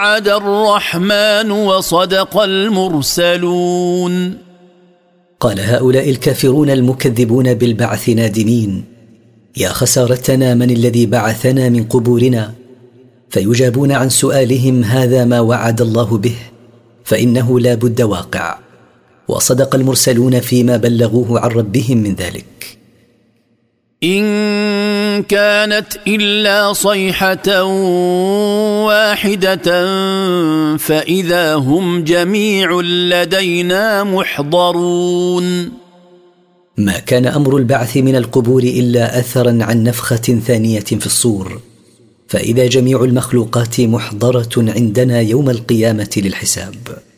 وعد الرحمن وصدق المرسلون. قال هؤلاء الكافرون المكذبون بالبعث نادمين: يا خسارتنا، من الذي بعثنا من قبورنا؟ فيجابون عن سؤالهم: هذا ما وعد الله به، فإنه لا بد واقع، وصدق المرسلون فيما بلغوه عن ربهم من ذلك. إن كانت إلا صيحة واحدة فإذا هم جميع لدينا محضرون. ما كان أمر البعث من القبور إلا أثرا عن نفخة ثانية في الصور، فإذا جميع المخلوقات محضرة عندنا يوم القيامة للحساب.